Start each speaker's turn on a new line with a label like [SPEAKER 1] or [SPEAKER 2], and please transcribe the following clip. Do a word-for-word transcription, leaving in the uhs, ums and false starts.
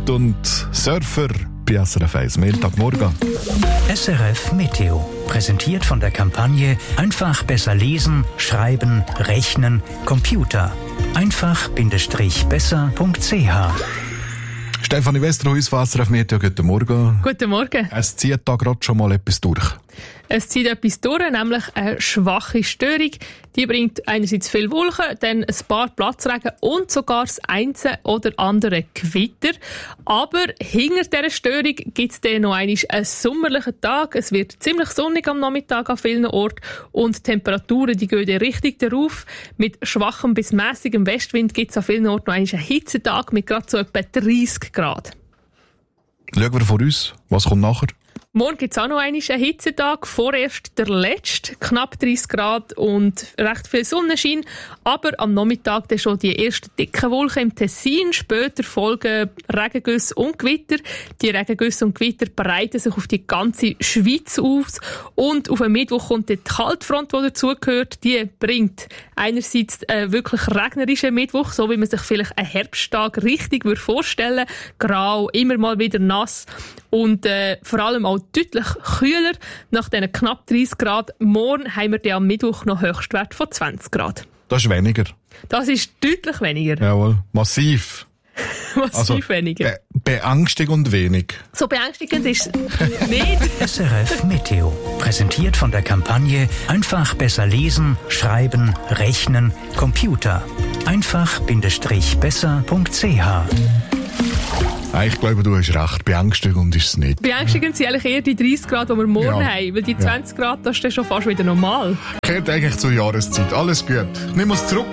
[SPEAKER 1] Nacht und Surfer bei S R F eins. Montagmorgen.
[SPEAKER 2] S R F Meteo. Präsentiert von der Kampagne Einfach besser lesen, schreiben, rechnen, Computer. einfach-besser punkt c h.
[SPEAKER 1] Stefanie Westerhuis von S R F Meteo, guten Morgen.
[SPEAKER 3] Guten Morgen.
[SPEAKER 1] Es zieht da gerade schon mal etwas durch.
[SPEAKER 3] Es zieht etwas durch, nämlich eine schwache Störung. Die bringt einerseits viel Wolken, dann ein paar Platzregen und sogar das eine oder andere Gewitter. Aber hinter dieser Störung gibt es dann noch einmal einen sommerlichen Tag. Es wird ziemlich sonnig am Nachmittag an vielen Orten und die Temperaturen die gehen dann richtig darauf. Mit schwachem bis mäßigem Westwind gibt es an vielen Orten noch einmal einen Hitzetag mit gerade so etwa dreissig Grad.
[SPEAKER 1] Schauen wir vor uns, was kommt nachher?
[SPEAKER 3] Morgen gibt es auch noch einen Hitzetag, vorerst der letzte, knapp dreissig Grad und recht viel Sonnenschein, aber am Nachmittag dann schon die ersten dicken Wolken im Tessin, später folgen Regengüsse und Gewitter. Die Regengüsse und Gewitter breiten sich auf die ganze Schweiz aus und auf den Mittwoch kommt die Kaltfront, die dazugehört, die bringt einerseits einen wirklich regnerischen Mittwoch, so wie man sich vielleicht einen Herbsttag richtig vorstellen würde, grau, immer mal wieder nass und äh, vor allem auch deutlich kühler. Nach diesen knapp dreissig Grad. Morgen haben wir dann am Mittwoch noch Höchstwert von zwanzig Grad. Das
[SPEAKER 1] ist weniger.
[SPEAKER 3] Das ist deutlich weniger.
[SPEAKER 1] Jawohl, massiv.
[SPEAKER 3] Massiv also, weniger.
[SPEAKER 1] Be- beängstigend wenig.
[SPEAKER 3] So beängstigend ist es nicht.
[SPEAKER 2] S R F Meteo. Präsentiert von der Kampagne Einfach besser lesen, schreiben, rechnen, Computer. einfach-besser punkt c h.
[SPEAKER 1] Ich glaube, du hast recht. Beängstigend ist es nicht.
[SPEAKER 3] Beängstigend sind eigentlich eher die dreissig Grad, die wir morgen
[SPEAKER 1] ja.
[SPEAKER 3] haben. Weil die zwanzig ja. Grad, das ist dann schon fast wieder normal.
[SPEAKER 1] Gehört eigentlich zur Jahreszeit. Alles gut. Ich nehme es zurück.